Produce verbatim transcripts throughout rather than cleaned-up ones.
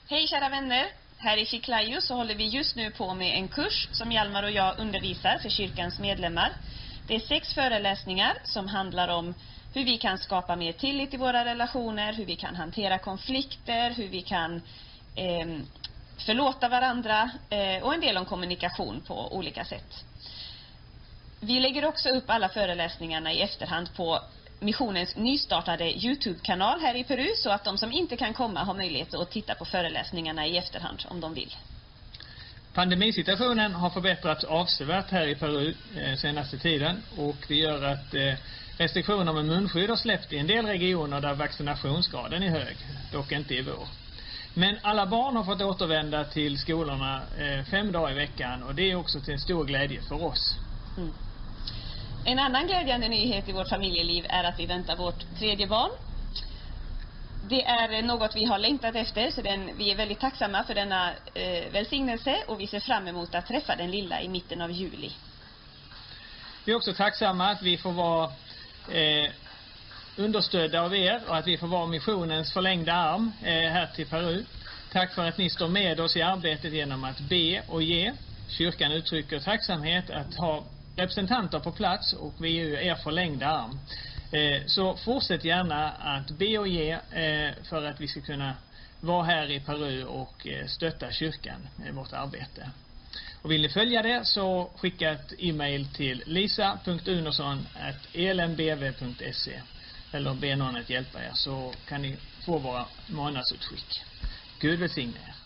Hej kära vänner, här i Chiclayo så håller vi just nu på med en kurs som Hjalmar och jag undervisar för kyrkans medlemmar. Det är sex föreläsningar som handlar om hur vi kan skapa mer tillit i våra relationer, hur vi kan hantera konflikter, hur vi kan eh, förlåta varandra eh, och en del om kommunikation på olika sätt. Vi lägger också upp alla föreläsningarna i efterhand på missionens nystartade YouTube-kanal här i Peru, så att de som inte kan komma har möjlighet att titta på föreläsningarna i efterhand om de vill. Pandemisituationen har förbättrats avsevärt här i Peru eh, senaste tiden, och det gör att eh, restriktioner med munskydd har släppt i en del regioner där vaccinationsgraden är hög, dock inte i vår. Men alla barn har fått återvända till skolorna eh, fem dagar i veckan, och det är också till en stor glädje för oss. Mm. En annan glädjande nyhet i vårt familjeliv är att vi väntar vårt tredje barn. Det är något vi har längtat efter, så den, vi är väldigt tacksamma för denna eh, välsignelse, och vi ser fram emot att träffa den lilla i mitten av juli. Vi är också tacksamma att vi får vara eh, understödda av er, och att vi får vara missionens förlängda arm eh, här till Peru. Tack för att ni står med oss i arbetet genom att be och ge. Kyrkan uttrycker tacksamhet att ha representanter på plats, och vi är ju er förlängda arm. Eh, så fortsätt gärna att be och ge eh, för att vi ska kunna vara här i Peru och eh, stötta kyrkan i vårt arbete. Och vill ni följa det så skicka ett e-mail till lisa punkt unosson at e l m b v punkt se eller be någon att hjälpa er, så kan ni få våra månadsutskick. Gud välsigne er.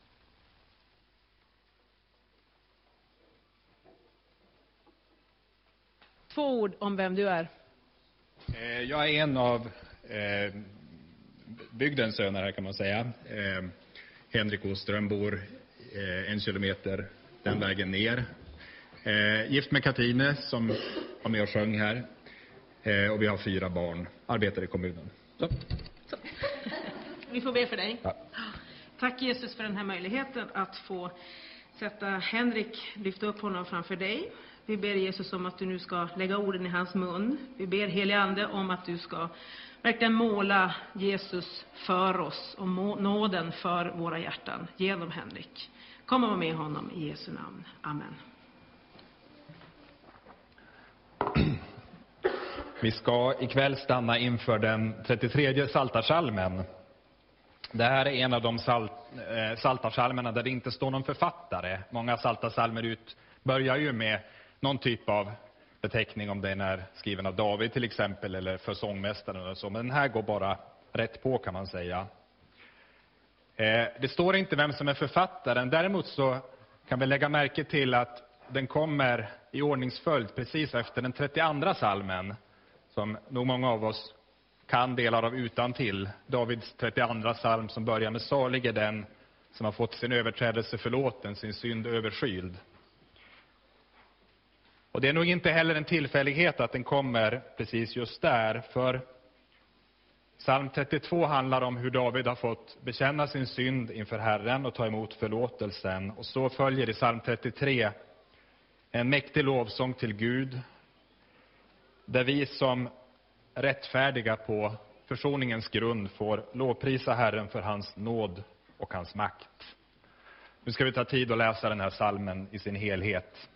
Två ord om vem du är. Jag är en av eh, bygdens söner här, kan man säga. Eh, Henrik Åström bor eh, en kilometer den vägen ner. Eh, gift med Katine som var med och sjöng här. Eh, och vi har fyra barn. Arbetar i kommunen. Så. Så. Vi får be för dig. Ja. Tack Jesus för den här möjligheten att få sätta Henrik, lyfta upp honom framför dig. Vi ber Jesus om att du nu ska lägga orden i hans mun. Vi ber helige ande om att du ska verkligen måla Jesus för oss och nåden för våra hjärtan genom Henrik. Kom och var med honom i Jesu namn. Amen. Vi ska ikväll stanna inför den trettiotredje Psaltarpsalmen. Det här är en av de salt, eh, Psaltarpsalmerna där det inte står någon författare. Många Psaltarpsalmer ut börjar ju med någon typ av beteckning, om den är skriven av David till exempel, eller för sångmästaren eller så. Men den här går bara rätt på, kan man säga. Eh, det står inte vem som är författaren. Däremot så kan vi lägga märke till att den kommer i ordningsföljd precis efter den trettioandra psalmen, som nog många av oss kan delar av utan till. Davids trettioandra psalm som börjar med: salig är den som har fått sin överträdelse förlåten, sin synd överskyld. Och det är nog inte heller en tillfällighet att den kommer precis just där, för psalm trettiotvå handlar om hur David har fått bekänna sin synd inför Herren och ta emot förlåtelsen. Och så följer i psalm trettiotre en mäktig lovsång till Gud, där vi som rättfärdiga på försoningens grund får lovprisa Herren för hans nåd och hans makt. Nu ska vi ta tid att läsa den här psalmen i sin helhet.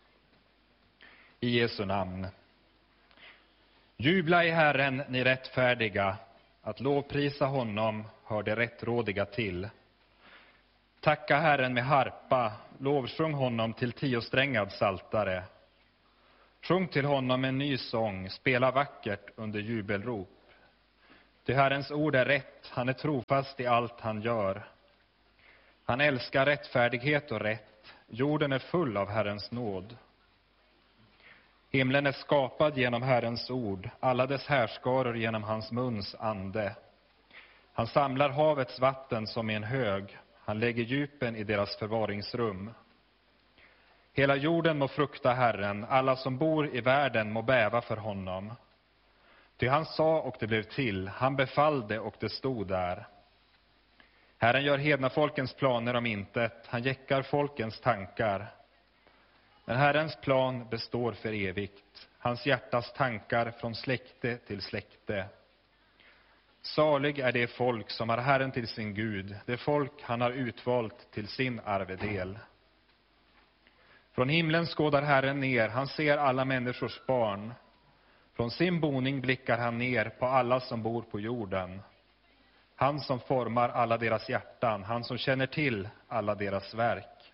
I Jesu namn. Jubla i Herren, ni rättfärdiga, att lovprisa honom hör det rättrådiga till. Tacka Herren med harpa, lovsjung honom till tiosträngad saltare. Sjung till honom en ny sång, spela vackert under jubelrop. Ty Herrens ord är rätt, han är trofast i allt han gör. Han älskar rättfärdighet och rätt, jorden är full av Herrens nåd. Himlen är skapad genom Herrens ord, alla dess härskaror genom hans muns ande. Han samlar havets vatten som i en hög, han lägger djupen i deras förvaringsrum. Hela jorden må frukta Herren, alla som bor i världen må bäva för honom. Ty han sa och det blev till, han befallde och det stod där. Herren gör hedna folkens planer om intet, han jäckar folkens tankar. Men Herrens plan består för evigt, hans hjärtas tankar från släkte till släkte. Salig är det folk som har Herren till sin Gud, det folk han har utvalt till sin arvedel. Från himlen skådar Herren ner, han ser alla människors barn. Från sin boning blickar han ner på alla som bor på jorden. Han som formar alla deras hjärtan, han som känner till alla deras verk.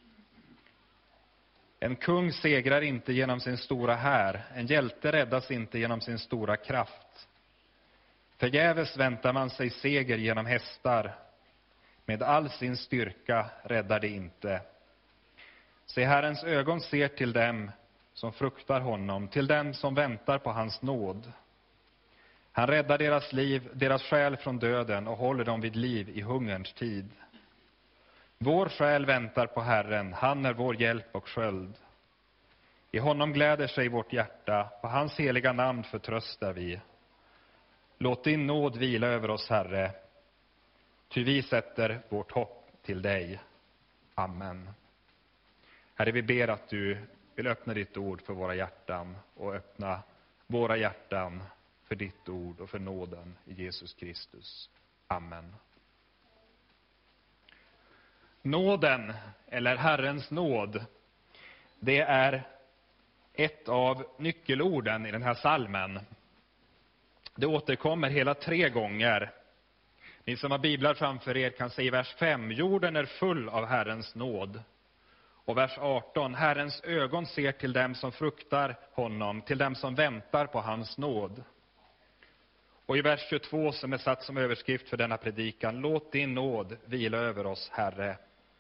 En kung segrar inte genom sin stora här, en hjälte räddas inte genom sin stora kraft. Förgäves väntar man sig seger genom hästar, med all sin styrka räddar det inte. Se, Herrens ögon ser till dem som fruktar honom, till dem som väntar på hans nåd. Han räddar deras liv, deras själ från döden och håller dem vid liv i hungerns tid. Vår själ väntar på Herren, han är vår hjälp och sköld. I honom gläder sig vårt hjärta, på hans heliga namn förtröstar vi. Låt din nåd vila över oss, Herre, ty vi sätter vårt hopp till dig. Amen. Herre, vi ber att du vill öppna ditt ord för våra hjärtan och öppna våra hjärtan för ditt ord och för nåden i Jesus Kristus. Amen. Nåden, eller Herrens nåd, det är ett av nyckelorden i den här salmen. Det återkommer hela tre gånger. Ni som har biblar framför er kan se i vers fem, jorden är full av Herrens nåd. Och vers arton, Herrens ögon ser till dem som fruktar honom, till dem som väntar på hans nåd. Och i vers tjugotvå, som är satt som överskrift för denna predikan, låt din nåd vila över oss, Herre.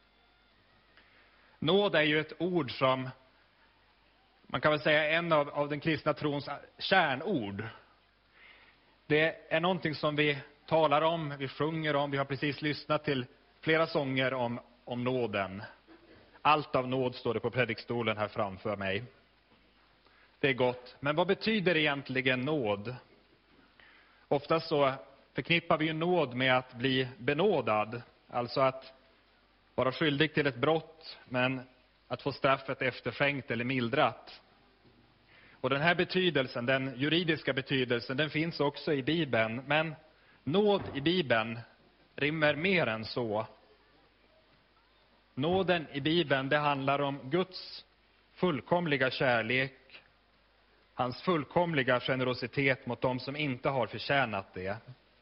Nåd är ju ett ord som man kan väl säga är en av, av den kristna trons kärnord. Det är någonting som vi talar om, vi sjunger om, vi har precis lyssnat till flera sånger om, om nåden. Allt av nåd står det på predikstolen här framför mig. Det är gott. Men vad betyder egentligen nåd? Ofta så förknippar vi ju nåd med att bli benådad. Alltså att vara skyldig till ett brott, men att få straffet efterskänkt eller mildrat. Och den här betydelsen, den juridiska betydelsen, den finns också i Bibeln. Men nåd i Bibeln rymmer mer än så. Nåden i Bibeln, det handlar om Guds fullkomliga kärlek. Hans fullkomliga generositet mot dem som inte har förtjänat det.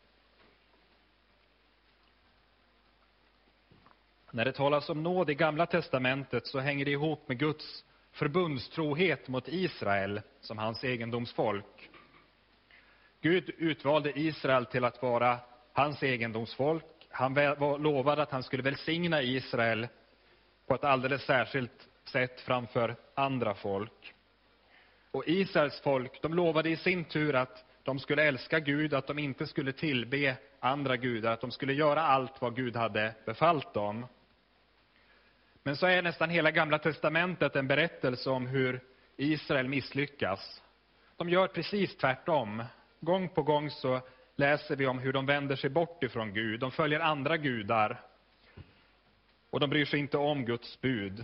När det talas om nåd i Gamla testamentet så hänger det ihop med Guds förbundstrohet mot Israel som hans egendomsfolk. Gud utvalde Israel till att vara hans egendomsfolk. Han lovade att han skulle välsigna Israel på ett alldeles särskilt sätt framför andra folk. Och Israels folk, de lovade i sin tur att de skulle älska Gud, att de inte skulle tillbe andra gudar, att de skulle göra allt vad Gud hade befallt dem. Men så är nästan hela Gamla testamentet en berättelse om hur Israel misslyckas. De gör precis tvärtom. Gång på gång så läser vi om hur de vänder sig bort ifrån Gud. De följer andra gudar. Och de bryr sig inte om Guds bud.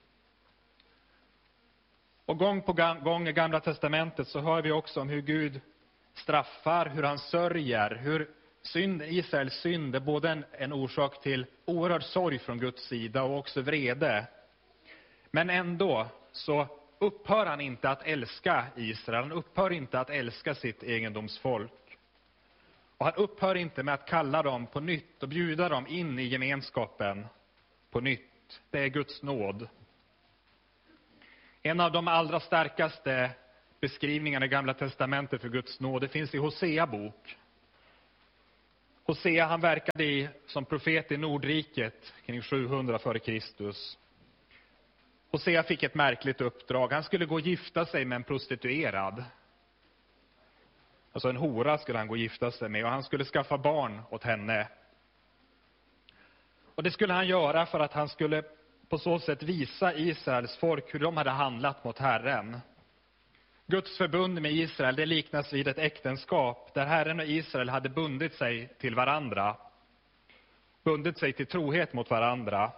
Och gång på gång i Gamla testamentet så hör vi också om hur Gud straffar, hur han sörjer, hur synd, Israels synd är både en, en orsak till oerhörd sorg från Guds sida och också vrede. Men ändå så upphör han inte att älska Israel, han upphör inte att älska sitt egendomsfolk. Och han upphör inte med att kalla dem på nytt och bjuda dem in i gemenskapen på nytt. Det är Guds nåd. En av de allra starkaste beskrivningarna i Gamla testamentet för Guds nåd, det finns i Hosea bok. Hosea, han verkade i, som profet i Nordriket kring sjuhundra före Kristus. Hosea fick ett märkligt uppdrag. Han skulle gå och gifta sig med en prostituerad. Alltså en hora skulle han gå och gifta sig med, och han skulle skaffa barn åt henne. Och det skulle han göra för att han skulle på så sätt visa Israels folk hur de hade handlat mot Herren. Guds förbund med Israel, det liknas vid ett äktenskap där Herren och Israel hade bundit sig till varandra. Bundit sig till trohet mot varandra.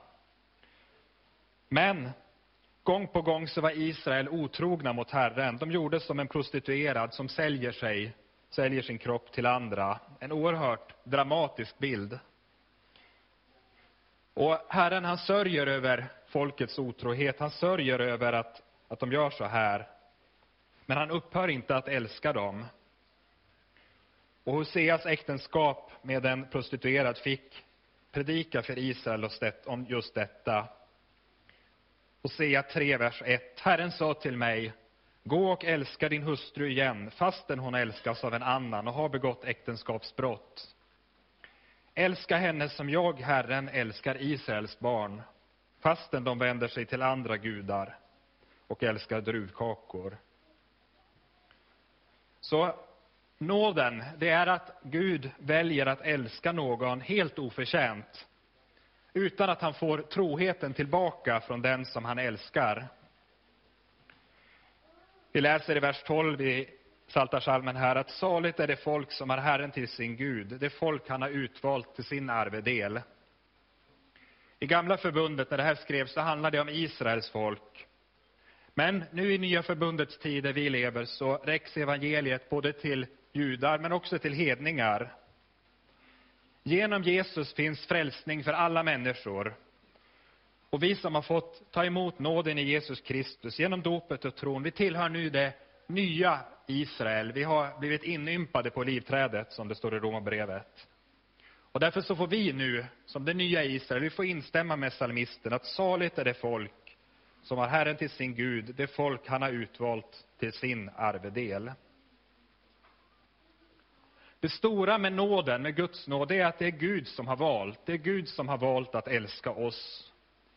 Men gång på gång så var Israel otrogna mot Herren. De gjorde som en prostituerad som säljer sig säljer sin kropp till andra. En oerhört dramatisk bild. Och Herren, han sörjer över folkets otrohet. Han sörjer över att, att de gör så här. Men han upphör inte att älska dem. Och Hoseas äktenskap med en prostituerad fick predika för Israel om just detta. Hosea tre, vers ett. Herren sa till mig, gå och älska din hustru igen, fastän hon älskas av en annan och har begått äktenskapsbrott. Älska henne som jag, Herren, älskar Israels barn, fastän de vänder sig till andra gudar och älskar druvkakor. Så nåden, det är att Gud väljer att älska någon helt oförtjänt, utan att han får troheten tillbaka från den som han älskar. Vi läser i vers tolv i Psaltarpsalmen här att saligt är det folk som har Herren till sin Gud, det folk han har utvalt till sin arvedel. I gamla förbundet, när det här skrevs, så handlade det om Israels folk. Men nu i nya förbundets tid där vi lever så räcks evangeliet både till judar men också till hedningar. Genom Jesus finns frälsning för alla människor. Och vi som har fått ta emot nåden i Jesus Kristus genom dopet och tron, vi tillhör nu det nya Israel. Vi har blivit inympade på livträdet, som det står i Romarbrevet. Och därför så får vi nu, som det nya Israel, vi får instämma med psalmisten att saligt är det folk som har Herren till sin Gud, det folk han har utvalt till sin arvedel. Det stora med nåden, med Guds nåd, det är att det är Gud som har valt. Det är Gud som har valt att älska oss.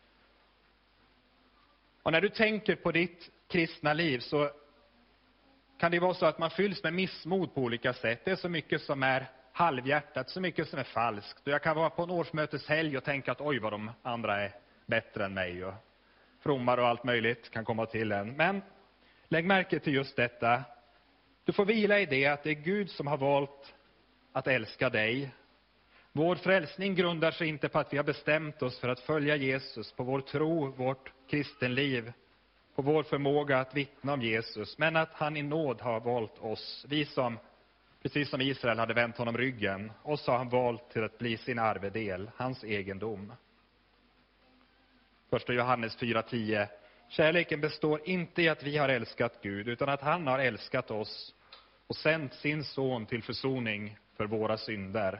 Och när du tänker på ditt kristna liv så kan det vara så att man fylls med missmod på olika sätt. Det är så mycket som är halvhjärtat, så mycket som är falskt. Och jag kan vara på en årsmöteshelg och tänka att oj vad de andra är bättre än mig. Och frommar och allt möjligt kan komma till en. Men lägg märke till just detta. Du får vila i det att det är Gud som har valt att älska dig. Vår frälsning grundar sig inte på att vi har bestämt oss för att följa Jesus, på vår tro, vårt kristenliv, på vår förmåga att vittna om Jesus, men att han i nåd har valt oss. Vi som, precis som Israel hade vänt honom ryggen, oss har han valt till att bli sin arvedel, hans egendom. Första Johannes fyra tio. Kärleken består inte i att vi har älskat Gud, utan att han har älskat oss och sänt sin son till försoning för våra synder.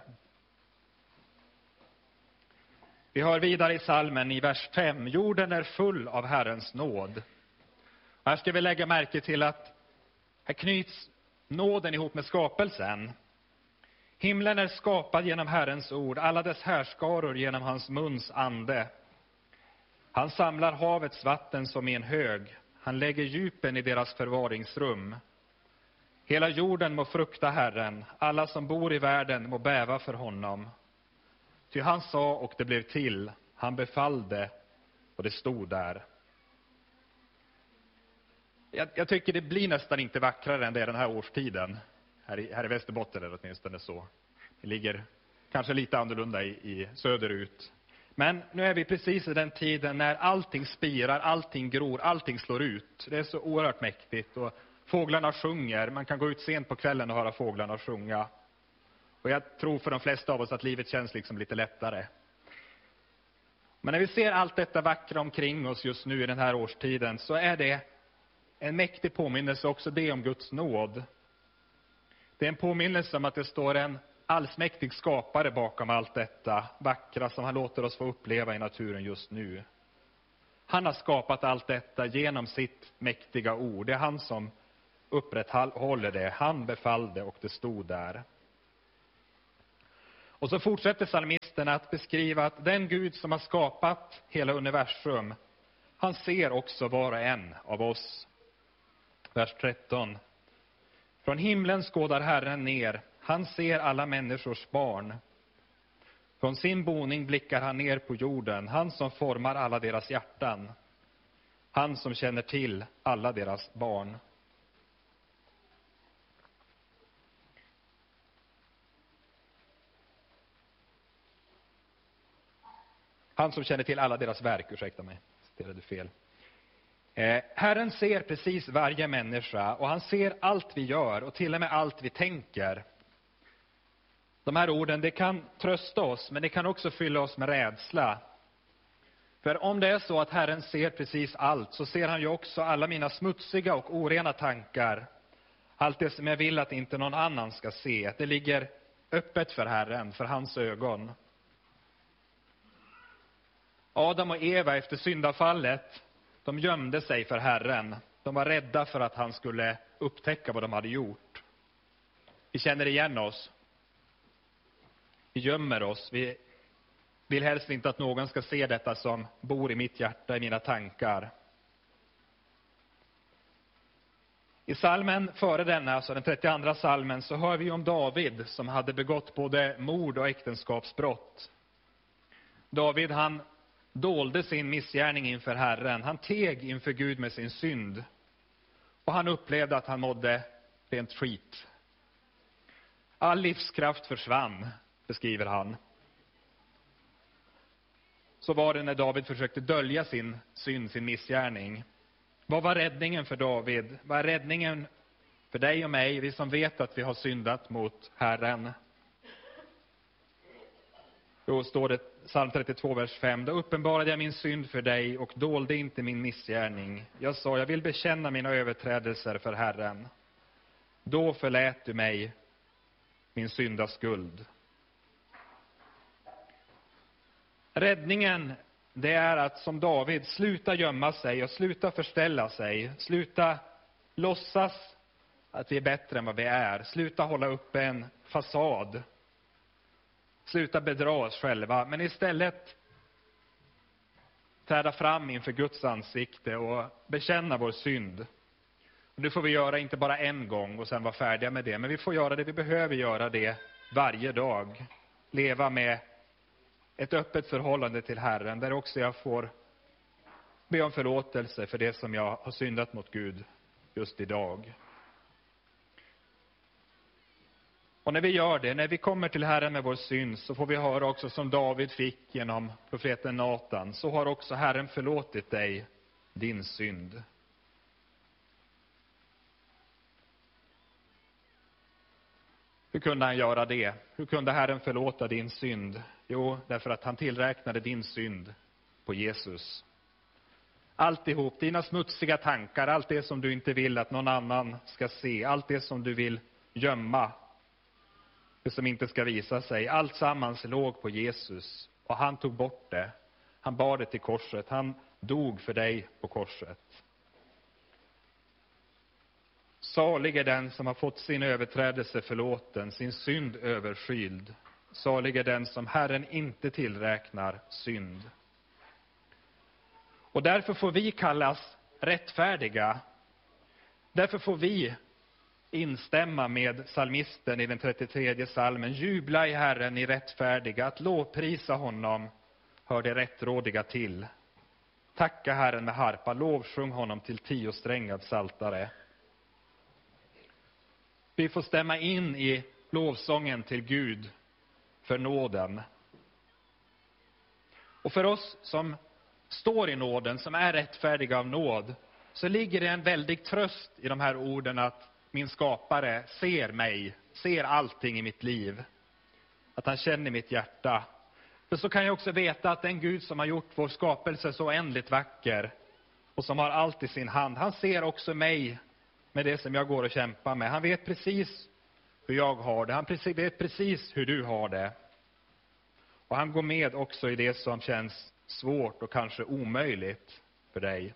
Vi hör vidare i psalmen i vers fem. Jorden är full av Herrens nåd. Och här ska vi lägga märke till att här knyts nåden ihop med skapelsen. Himlen är skapad genom Herrens ord, alla dess härskaror genom hans muns ande. Han samlar havets vatten som i en hög. Han lägger djupen i deras förvaringsrum. Hela jorden må frukta Herren. Alla som bor i världen må bäva för honom. Ty han sa och det blev till. Han befallde och det stod där. Jag, jag tycker det blir nästan inte vackrare än det är den här årstiden. Här i, här i Västerbotten är det åtminstone så. Det ligger kanske lite annorlunda i, i söderut. Men nu är vi precis i den tiden när allting spirar, allting gror, allting slår ut. Det är så oerhört mäktigt och fåglarna sjunger. Man kan gå ut sent på kvällen och höra fåglarna sjunga. Och jag tror för de flesta av oss att livet känns liksom lite lättare. Men när vi ser allt detta vackra omkring oss just nu i den här årstiden så är det en mäktig påminnelse också det om Guds nåd. Det är en påminnelse om att det står en allsmäktig skapare bakom allt detta vackra som han låter oss få uppleva i naturen just nu. Han har skapat allt detta genom sitt mäktiga ord. Det är han som upprätthåller det. Han befallde och det stod där. Och så fortsätter psalmisten att beskriva att den Gud som har skapat hela universum, han ser också var och en av oss. Vers tretton. Från himlen skådar Herren ner. Han ser alla människors barn. Från sin boning blickar han ner på jorden. Han som formar alla deras hjärtan. Han som känner till alla deras barn. Han som känner till alla deras verk, ursäkta mig, citerade fel. Eh, Herren ser precis varje människa och han ser allt vi gör och till och med allt vi tänker. De här orden, det kan trösta oss, men det kan också fylla oss med rädsla. För om det är så att Herren ser precis allt, så ser han ju också alla mina smutsiga och orena tankar. Allt det som jag vill att inte någon annan ska se. Det ligger öppet för Herren, för hans ögon. Adam och Eva efter syndafallet, de gömde sig för Herren. De var rädda för att han skulle upptäcka vad de hade gjort. Vi känner igen oss. Vi gömmer oss. Vi vill helst inte att någon ska se detta som bor i mitt hjärta, i mina tankar. I salmen före denna, alltså den trettioandra salmen, så hör vi om David som hade begått både mord och äktenskapsbrott. David, han dolde sin missgärning inför Herren. Han teg inför Gud med sin synd. Och han upplevde att han mådde rent skit. All livskraft försvann, beskriver han. Så var det när David försökte dölja sin synd, sin missgärning. Vad var räddningen för David? Vad är räddningen för dig och mig, vi som vet att vi har syndat mot Herren? Då står det, psalm trettiotvå, vers fem. Då uppenbarade jag min synd för dig och dolde inte min missgärning. Jag sa, jag vill bekänna mina överträdelser för Herren. Då förlät du mig min syndaskuld. Räddningen, det är att som David sluta gömma sig och sluta förställa sig. Sluta låtsas att vi är bättre än vad vi är. Sluta hålla upp en fasad. Sluta bedra oss själva. Men istället träda fram inför Guds ansikte och bekänna vår synd. Och det får vi göra inte bara en gång och sen vara färdiga med det. Men vi får göra det, vi behöver göra det varje dag. Leva med ett öppet förhållande till Herren, där också jag får be om förlåtelse för det som jag har syndat mot Gud just idag. Och när vi gör det, när vi kommer till Herren med vår synd, så får vi höra också som David fick genom profeten Natan. Så har också Herren förlåtit dig din synd. Hur kunde han göra det? Hur kunde Herren förlåta din synd? Jo, därför att han tillräknade din synd på Jesus. Alltihop, dina smutsiga tankar, allt det som du inte vill att någon annan ska se, allt det som du vill gömma, det som inte ska visa sig, allt sammans låg på Jesus. Och han tog bort det. Han bar det till korset. Han dog för dig på korset. Salig är den som har fått sin överträdelse förlåten, sin synd överskyld. Salig är den som Herren inte tillräknar synd. Och därför får vi kallas rättfärdiga. Därför får vi instämma med psalmisten i den trettiotredje psalmen. Jubla i Herren, i rättfärdiga, att lovprisa honom hör det rättrådiga till. Tacka Herren med harpa, lovsjung honom till tiosträngad saltare. Vi får stämma in i lovsången till Gud för nåden. Och för oss som står i nåden, som är rättfärdiga av nåd, så ligger det en väldig tröst i de här orden att min skapare ser mig, ser allting i mitt liv. Att han känner mitt hjärta. För så kan jag också veta att den Gud som har gjort vår skapelse så oändligt vacker och som har allt i sin hand, han ser också mig med det som jag går och kämpar med. Han vet precis hur jag har det. Han vet precis hur du har det. Och han går med också i det som känns svårt och kanske omöjligt för dig.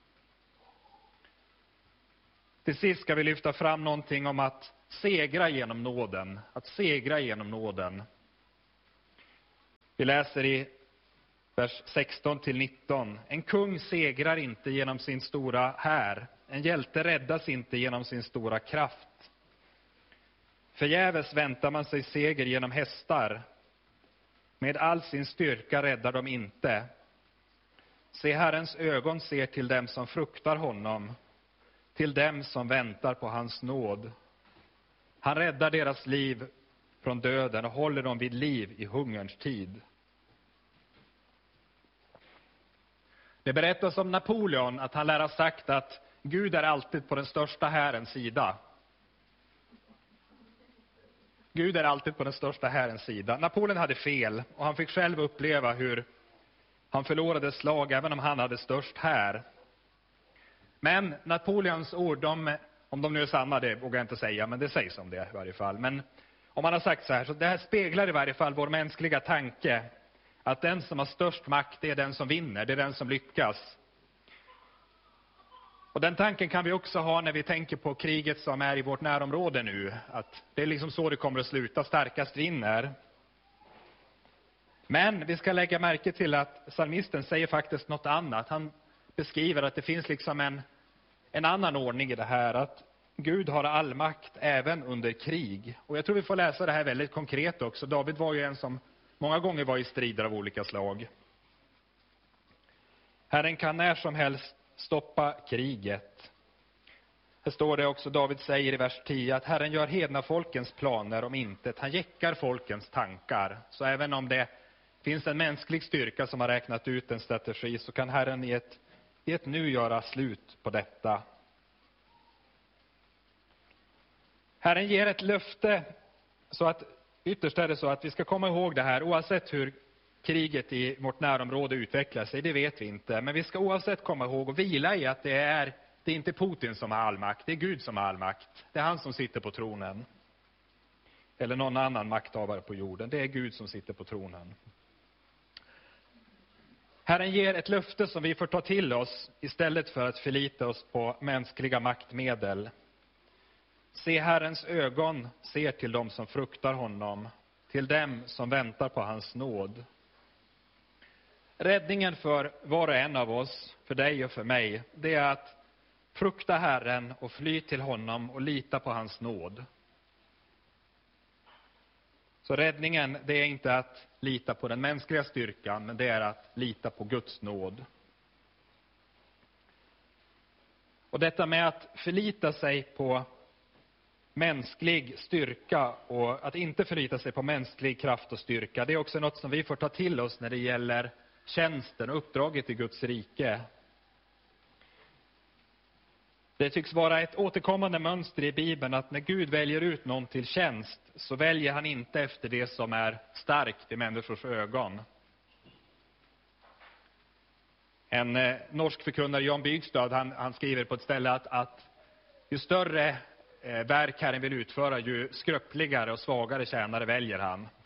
Till sist ska vi lyfta fram någonting om att segra genom nåden. Att segra genom nåden. Vi läser i vers sexton till nitton. En kung segrar inte genom sin stora här. En hjälte räddas inte genom sin stora kraft. Förgäves väntar man sig seger genom hästar. Med all sin styrka räddar de inte. Se, Herrens ögon ser till dem som fruktar honom, till dem som väntar på hans nåd. Han räddar deras liv från döden och håller dem vid liv i hungerns tid. Det berättas om Napoleon att han lär ha sagt att Gud är alltid på den största härens sida. Gud är alltid på den största härens sida. Napoleon hade fel och han fick själv uppleva hur han förlorade slag även om han hade störst här. Men Napoleons ord, de, om de nu är sanna, det vågar jag inte säga, men det sägs om det i varje fall. Men om man har sagt så här, så det här speglar i varje fall vår mänskliga tanke. Att den som har störst makt, det är den som vinner, det är den som lyckas. Och den tanken kan vi också ha när vi tänker på kriget som är i vårt närområde nu. Att det är liksom så det kommer att sluta, starkast vinner. Men vi ska lägga märke till att psalmisten säger faktiskt något annat. Han beskriver att det finns liksom en, en annan ordning i det här. Att Gud har all makt även under krig. Och jag tror vi får läsa det här väldigt konkret också. David var ju en som många gånger var i strider av olika slag. Herren kan när som helst stoppa kriget. Här står det också, David säger i vers tio, att Herren gör hedna folkens planer om intet. Han jäckar folkens tankar. Så även om det finns en mänsklig styrka som har räknat ut en strategi, så kan Herren i ett, i ett nu göra slut på detta. Herren ger ett löfte, så att ytterst är det så att vi ska komma ihåg det här, oavsett hur kriget i vårt närområde utvecklar sig, det vet vi inte. Men vi ska oavsett komma ihåg och vila i att det är, det är inte Putin som har all makt, det är Gud som har all makt. Det är han som sitter på tronen. Eller någon annan makthavare på jorden, det är Gud som sitter på tronen. Herren ger ett löfte som vi får ta till oss istället för att förlita oss på mänskliga maktmedel. Se, Herrens ögon ser till dem som fruktar honom, till dem som väntar på hans nåd. Räddningen för var och en av oss, för dig och för mig, det är att frukta Herren och fly till honom och lita på hans nåd. Så räddningen, det är inte att lita på den mänskliga styrkan, men det är att lita på Guds nåd. Och detta med att förlita sig på mänsklig styrka och att inte förlita sig på mänsklig kraft och styrka, det är också något som vi får ta till oss när det gäller tjänsten och uppdraget i Guds rike. Det tycks vara ett återkommande mönster i Bibeln att när Gud väljer ut någon till tjänst, så väljer han inte efter det som är starkt i människors ögon. En eh, norsk förkunnare, Jan Bygstad, han, han skriver på ett ställe att, att ju större eh, verk Herren vill utföra, ju skröpligare och svagare tjänare väljer han.